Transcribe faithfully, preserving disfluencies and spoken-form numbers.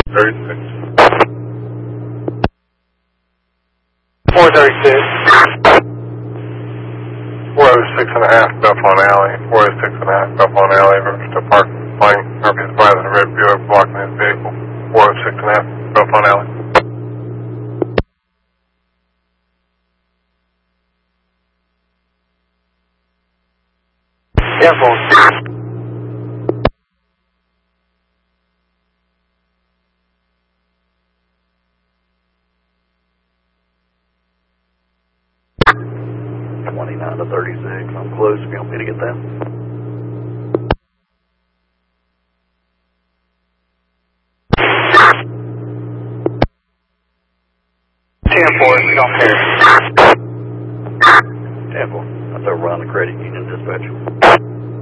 thirty-six. four thirty-six. four oh six and a half, Buffalo Alley. four oh six and a half, Buffalo Alley. Reference to park flying, or he's driving a red Buick blocking his vehicle. four oh six and a half, Buffalo Alley. Careful. twenty-nine to thirty-six. I'm close if you want me to get that. ten four, we don't care. ten four. That's over on the credit union dispatch.